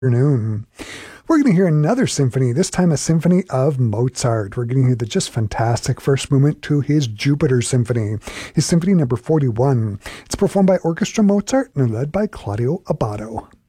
Afternoon. We're going to hear another symphony, this time a symphony of Mozart. We're going to hear the just fantastic first movement to his Jupiter Symphony, his symphony number 41. It's performed by Orchestra Mozart and led by Claudio Abbado.